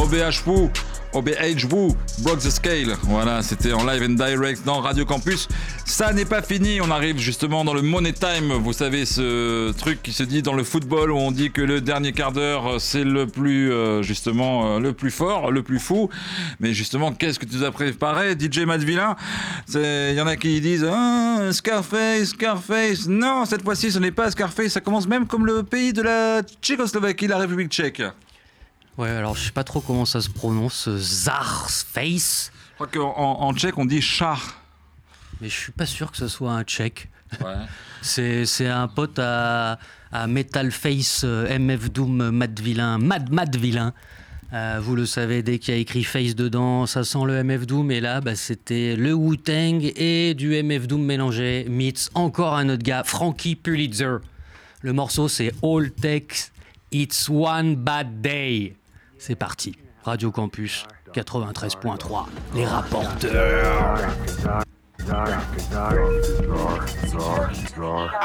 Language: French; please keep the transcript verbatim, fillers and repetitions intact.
O B H Woo, O B H Woo, Broke the Scale. Voilà, c'était en live and direct dans Radio Campus. Ça n'est pas fini, on arrive justement dans le Money Time. Vous savez, ce truc qui se dit dans le football où on dit que le dernier quart d'heure, c'est le plus, euh, justement, euh, le plus fort, le plus fou. Mais justement, qu'est-ce que tu nous as préparé, D J Matt Villain? Il y en a qui disent ah, Scarface, Scarface. Non, cette fois-ci, ce n'est pas Scarface. Ça commence même comme le pays de la Tchécoslovaquie, la République tchèque. Ouais, alors je sais pas trop comment ça se prononce, Zarface. Je crois qu'en en, en tchèque, on dit chat. Mais je suis pas sûr que ce soit un tchèque. Ouais. c'est, c'est un pote à, à Metal Face, euh, M F Doom, Matt Villain, Mad Mad Villain. Euh, vous le savez, dès qu'il y a écrit Face dedans, ça sent le M F Doom. Et là, bah, c'était le Wu-Tang et du M F Doom mélangé. Meets encore un autre gars, Frankie Pulitzer. Le morceau, c'est All Takes It's One Bad Day. C'est parti. Radio Campus quatre-vingt-treize point trois. Les rapporteurs.